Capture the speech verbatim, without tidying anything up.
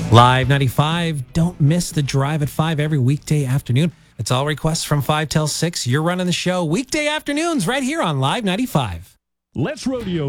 Live ninety-five, don't miss the drive at five every weekday afternoon. It's all requests from five till six. You're running the show weekday afternoons right here on Live ninety-five. Let's Rodeo